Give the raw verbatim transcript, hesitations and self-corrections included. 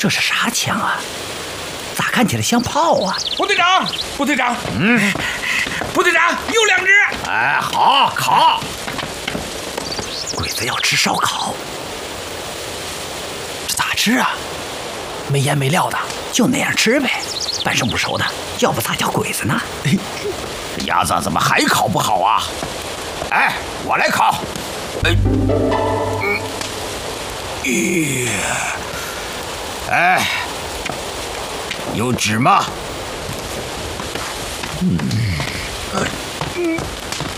这是啥枪啊？咋看起来像炮啊？ 部队长，部队长，嗯，部队长有两只。 哎，好，烤。鬼子要吃烧烤，这咋吃啊？没腌没料的，就那样吃呗，半生不熟的，要不咋叫鬼子呢？ 这鸭子怎么还烤不好啊？哎，我来烤。哎，嗯，咦，哎，有纸吗？嗯，嗯，